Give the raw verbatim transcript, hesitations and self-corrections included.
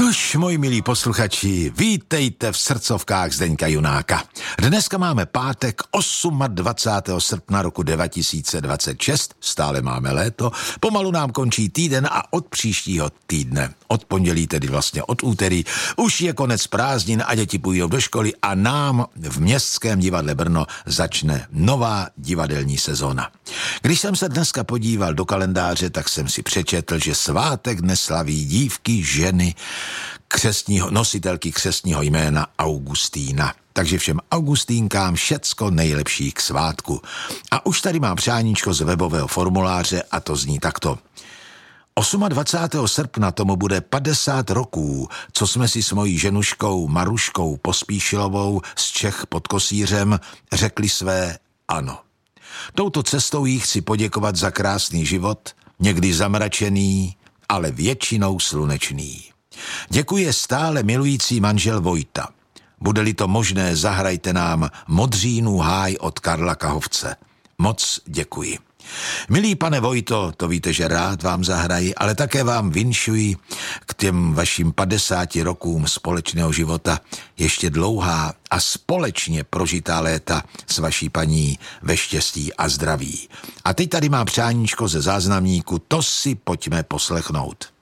Nuž, moji milí posluchači, vítejte v srdcovkách Zdeňka Junáka. Dneska máme pátek dvacátého osmého srpna roku dva tisíce dvacet šest, stále máme léto, pomalu nám končí týden a od příštího týdne, od pondělí, tedy vlastně od úterý, už je konec prázdnin a děti půjdou do školy a nám v Městském divadle Brno začne nová divadelní sezóna. Když jsem se dneska podíval do kalendáře, tak jsem si přečetl, že svátek dnes slaví dívky, ženy, křestního, nositelky křestního jména Augustína. Takže všem Augustínkám všecko nejlepší k svátku. A už tady mám přáníčko z webového formuláře a to zní takto. dvacátého osmého srpna tomu bude padesát roků, co jsme si s mojí ženuškou Maruškou Pospíšilovou z Čech pod Kosířem řekli své ano. Touto cestou jí chci poděkovat za krásný život, někdy zamračený, ale většinou slunečný. Děkuje stále milující manžel Vojta. Bude-li to možné, zahrajte nám Modřínů háj od Karla Kahovce. Moc děkuji. Milý pane Vojto, to víte, že rád vám zahraji, ale také vám vinšuji k těm vašim padesáti rokům společného života ještě dlouhá a společně prožitá léta s vaší paní ve štěstí a zdraví. A teď tady má přáníčko ze záznamníku, to si pojďme poslechnout.